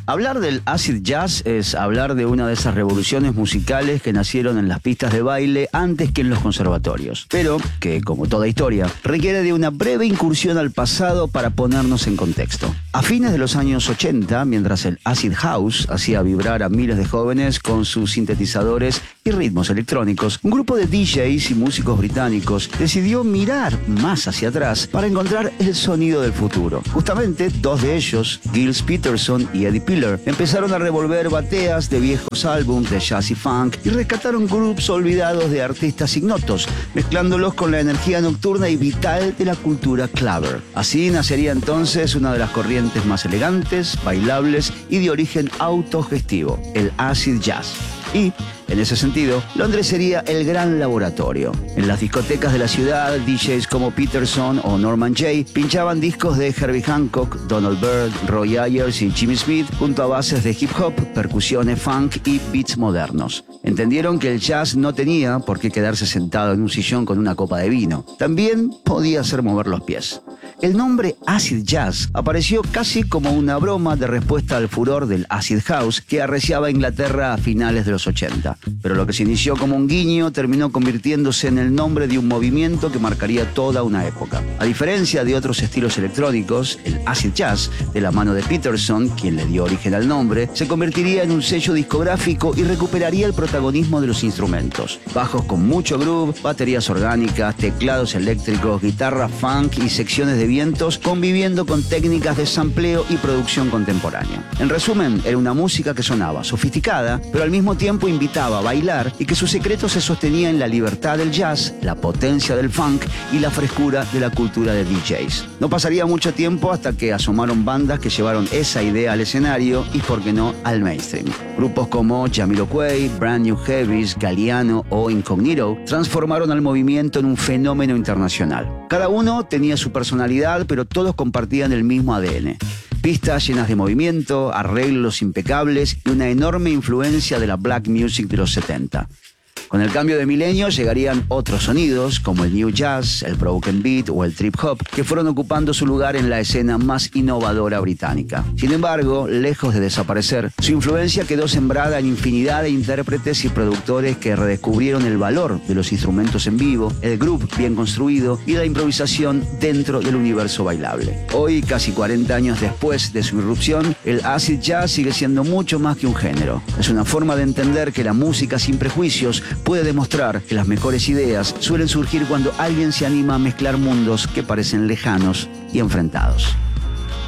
Hablar del acid jazz es hablar de una de esas revoluciones musicales que nacieron en las pistas de baile antes que en los conservatorios, pero que, como toda historia, requiere de una breve incursión al pasado para ponernos en contexto. A fines de los años 80, mientras el acid house hacía vibrar a miles de jóvenes con sus sintetizadores y ritmos electrónicos, un grupo de DJs y músicos británicos decidió mirar más hacia atrás para encontrar el sonido del futuro. Justamente, dos de ellos, Gilles Peterson y Eddie Piller, empezaron a revolver bateas de viejos álbumes de jazz y funk y rescataron grooves olvidados de artistas ignotos, mezclándolos con la energía nocturna y vital de la cultura clubber. Así nacería entonces una de las corrientes más elegantes, bailables y de origen autogestivo, el acid jazz. Y, en ese sentido, Londres sería el gran laboratorio. En las discotecas de la ciudad, DJs como Peterson o Norman Jay pinchaban discos de Herbie Hancock, Donald Byrd, Roy Ayers y Jimmy Smith junto a bases de hip hop, percusiones funk y beats modernos. Entendieron que el jazz no tenía por qué quedarse sentado en un sillón con una copa de vino. También podía hacer mover los pies. El nombre acid jazz apareció casi como una broma de respuesta al furor del acid house que arreciaba Inglaterra a finales de los 80. Pero lo que se inició como un guiño terminó convirtiéndose en el nombre de un movimiento que marcaría toda una época. A diferencia de otros estilos electrónicos, el acid jazz, de la mano de Peterson, quien le dio origen al nombre, se convertiría en un sello discográfico y recuperaría el protagonismo de los instrumentos. Bajos con mucho groove, baterías orgánicas, teclados eléctricos, guitarra funk y secciones de vientos conviviendo con técnicas de sampleo y producción contemporánea. En resumen, era una música que sonaba sofisticada, pero al mismo tiempo invitaba a bailar y que su secreto se sostenía en la libertad del jazz, la potencia del funk y la frescura de la cultura de DJs. No pasaría mucho tiempo hasta que asomaron bandas que llevaron esa idea al escenario y, por qué no, al mainstream. Grupos como Jamiroquai, Brand New Heavies, Galliano o Incognito transformaron al movimiento en un fenómeno internacional. Cada uno tenía su personalidad, pero todos compartían el mismo ADN. Pistas llenas de movimiento, arreglos impecables y una enorme influencia de la black music de los 70. Con el cambio de milenio llegarían otros sonidos como el new jazz, el broken beat o el trip hop que fueron ocupando su lugar en la escena más innovadora británica. Sin embargo, lejos de desaparecer, su influencia quedó sembrada en infinidad de intérpretes y productores que redescubrieron el valor de los instrumentos en vivo, el groove bien construido y la improvisación dentro del universo bailable. Hoy, casi 40 años después de su irrupción, el acid jazz sigue siendo mucho más que un género. Es una forma de entender que la música sin prejuicios puede demostrar que las mejores ideas suelen surgir cuando alguien se anima a mezclar mundos que parecen lejanos y enfrentados.